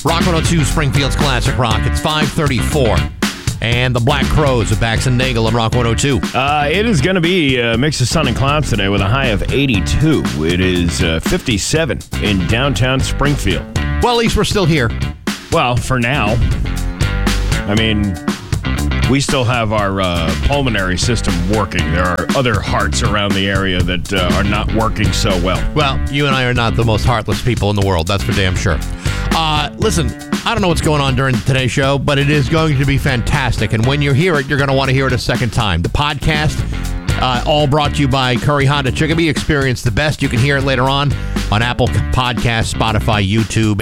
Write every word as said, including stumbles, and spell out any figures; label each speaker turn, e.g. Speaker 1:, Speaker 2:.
Speaker 1: Rock one oh two, Springfield's Classic Rock. It's five thirty-four. And the Black Crows of Bax and Nagel on Rock one oh two.
Speaker 2: Uh, it is going to be a mix of sun and clouds today with a high of eighty-two. It is uh, fifty-seven in downtown Springfield.
Speaker 1: Well, at least we're still here.
Speaker 2: Well, for now. I mean, we still have our uh, pulmonary system working. There are other hearts around the area that uh, are not working so well.
Speaker 1: Well, you and I are not the most heartless people in the world. That's for damn sure. Uh, listen, I don't know what's going on during today's show, but it is going to be fantastic. And when you hear it, you're going to want to hear it a second time. The podcast, uh, all brought to you by Curry Honda Chicopee. Experience the best. You can hear it later on on Apple Podcasts, Spotify, YouTube,